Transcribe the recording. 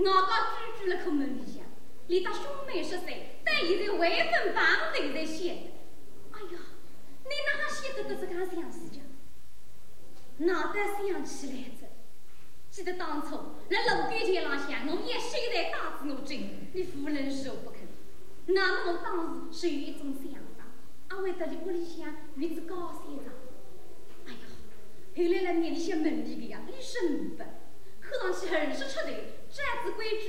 我刚居了口门里向，连到兄妹10岁，但现在为分帮头在写的。哎呀，你哪写的都是干这样事情？脑袋想起来着，记得当初在楼梯前浪向，我也现在打死我真，你夫人受不肯。那么我当时是有一种想法，阿为到你屋里向与之高山上。哎呀，后来来念里向门里个呀，115本，看上去很是出头，这样子规矩